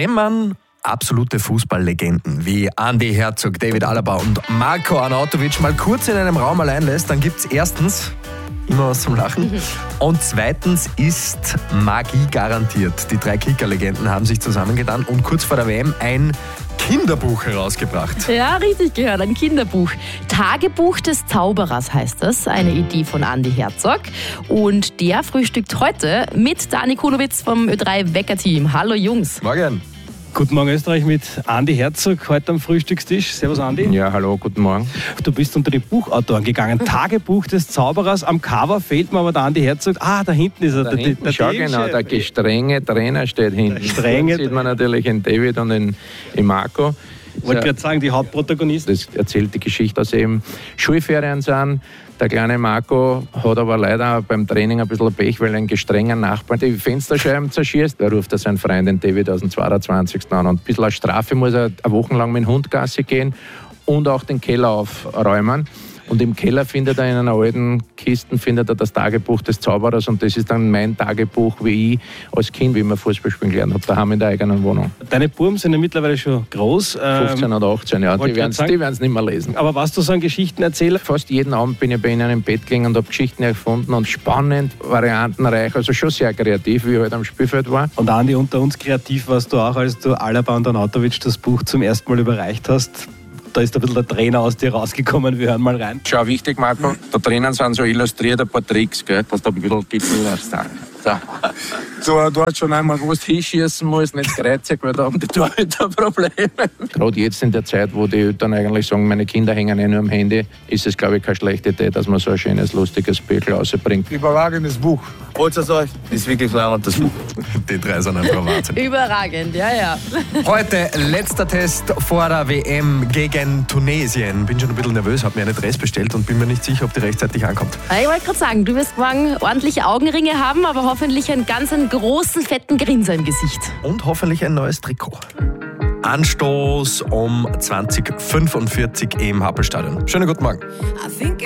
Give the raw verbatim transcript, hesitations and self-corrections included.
Wenn man absolute Fußballlegenden wie Andi Herzog, David Alaba und Marko Arnautovic mal kurz in einem Raum allein lässt, dann gibt es erstens immer was zum Lachen und zweitens ist Magie garantiert. Die drei Kicker-Legenden haben sich zusammengetan und kurz vor der W M ein Kinderbuch herausgebracht. Ja, richtig gehört, ein Kinderbuch. Tagebuch des Zauberers heißt das, eine Idee von Andi Herzog. Und der frühstückt heute mit Dani Kulowitz vom Ö drei Wecker-Team. Hallo Jungs. Morgen. Guten Morgen Österreich mit Andi Herzog, heute am Frühstückstisch. Servus Andi. Ja, hallo, guten Morgen. Du bist unter die Buchautoren gegangen. Tagebuch des Zauberers. Am Cover fehlt mir aber der Andi Herzog. Ah, da hinten ist er. Da der, hinten, der schau Teamchef. genau, der gestrenge Trainer steht hinten. Der strenge Da sieht man natürlich den David und den, den Marco. Ich wollte gerade sagen, die Hauptprotagonisten. Das erzählt die Geschichte, dass eben Schulferien sind. Der kleine Marco hat aber leider beim Training ein bisschen Pech, weil ein gestrenger Nachbar die Fensterscheiben zerschießt. Da ruft er seinen Freund, den David, aus dem zweiundzwanzigsten an. Und ein bisschen als Strafe muss er eine Woche lang mit dem Hund Gassi gehen und auch den Keller aufräumen. Und im Keller findet er in einer alten Kiste findet er das Tagebuch des Zauberers und das ist dann mein Tagebuch, wie ich als Kind, wie ich mir Fußball spielen gelernt habe, daheim in der eigenen Wohnung. Deine Buben sind ja mittlerweile schon groß. fünfzehn oder achtzehn, ja, die werden es nicht mehr lesen. Aber was du so an Geschichten erzählst? Fast jeden Abend bin ich bei ihnen im Bett gelegen und habe Geschichten erfunden und spannend, variantenreich, also schon sehr kreativ, wie ich halt am Spielfeld war. Und Andi, unter uns kreativ warst du auch, als du Alaba und Arnautovic das Buch zum ersten Mal überreicht hast. Da ist ein bisschen der Trainer aus dir rausgekommen. Wir hören mal rein. Schau, wichtig, Marco, da drinnen sind so illustriert ein paar Tricks, gell, dass du ein bisschen Titel hast. So. So, du hast schon einmal gewusst, hinschießen musst, nicht kreuzig, weil da haben die Torhüter Probleme. Gerade jetzt in der Zeit, wo die Eltern eigentlich sagen, meine Kinder hängen eh nur am Handy, ist es, glaube ich, keine schlechte Idee, dass man so ein schönes, lustiges Büchlein rausbringt. Überragendes Buch. Holt's es euch, ist wirklich leibend, das Buch. Die drei sind einfach Wahnsinn. Überragend, ja, ja. Heute letzter Test vor der W M gegen Tunesien. Bin schon ein bisschen nervös, habe mir eine Dress bestellt und bin mir nicht sicher, ob die rechtzeitig ankommt. Ich wollte gerade sagen, du wirst morgen ordentliche Augenringe haben, aber hoffentlich einen ganz einen großen, fetten Grinser im Gesicht. Und hoffentlich ein neues Trikot. Anstoß um zwanzig Uhr fünfundvierzig im Happelstadion. Schönen guten Morgen.